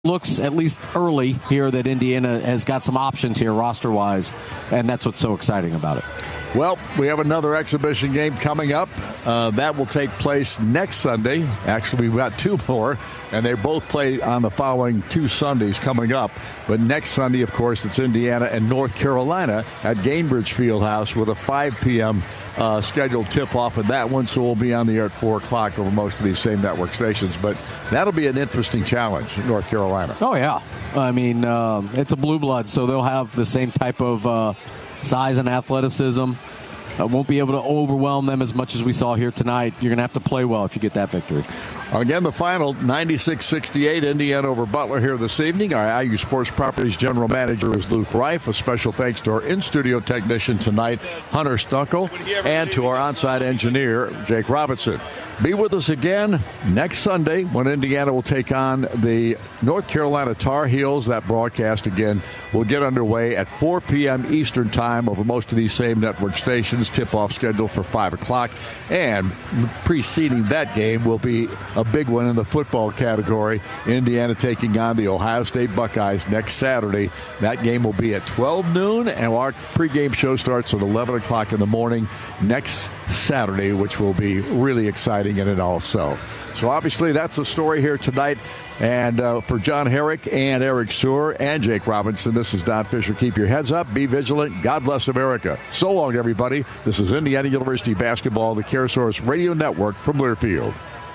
looks, at least early here, that Indiana has got some options here roster-wise, and that's what's so exciting about it. Well, we have another exhibition game coming up. That will take place next Sunday. Actually, we've got two more, and they both play on the following two Sundays coming up. But next Sunday, of course, it's Indiana and North Carolina at Gainbridge Fieldhouse with a 5 p.m. Scheduled tip-off of that one, so we'll be on the air at 4 o'clock over most of these same network stations. But that'll be an interesting challenge in North Carolina. Oh, yeah. I mean, it's a blue blood, so they'll have the same type of size and athleticism. Won't be able to overwhelm them as much as we saw here tonight. You're going to have to play well if you get that victory. Again, the final, 96-68, Indiana over Butler here this evening. Our IU Sports Properties General Manager is Luke Reif. A special thanks to our in-studio technician tonight, Hunter Stunkel, and to our on-site engineer, Jake Robinson. Be with us again next Sunday when Indiana will take on the North Carolina Tar Heels. That broadcast, again, will get underway at 4 p.m. Eastern Time over most of these same network stations. Tip-off scheduled for 5 o'clock. And preceding that game will be a big one in the football category. Indiana taking on the Ohio State Buckeyes next Saturday. That game will be at 12 noon, and our pregame show starts at 11 o'clock in the morning next Saturday, which will be really exciting in and all itself. So obviously that's the story here tonight. And for John Herrick and Eric Sewer and Jake Robinson, this is Don Fisher. Keep your heads up. Be vigilant. God bless America. So long, everybody. This is Indiana University Basketball, the CareSource Radio Network from Learfield.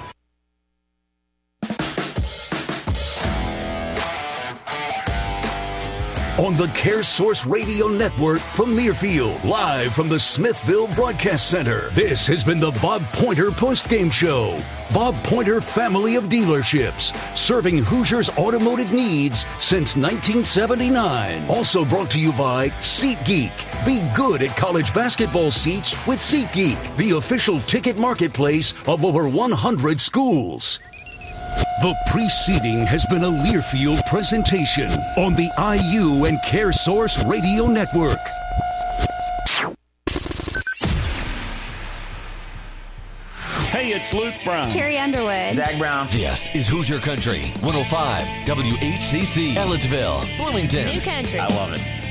On the CareSource Radio Network from Learfield, live from the Smithville Broadcast Center, this has been the Bob Pointer Postgame Show. Bob Pointer Family of Dealerships, serving Hoosiers' automotive needs since 1979. Also brought to you by SeatGeek. Be good at college basketball seats with SeatGeek, the official ticket marketplace of over 100 schools. The preceding has been a Learfield presentation on the IU and CareSource Radio Network. Hey, it's Luke Brown. Carrie Underwood. Zach Brown. This is Hoosier Country. 105 WHCC. Ellettsville. Bloomington. New Country. I love it.